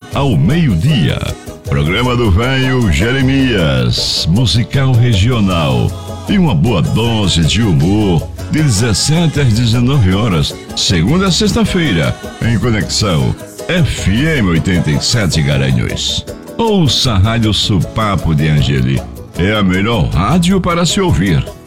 ao meio-dia. Programa do Velho Jeremias, musical regional e uma boa dose de humor de 17 às 19 horas, segunda a sexta-feira, em Conexão FM 87 Garanhuns. Ouça a Rádio Supapo de Angeli, é a melhor rádio para se ouvir.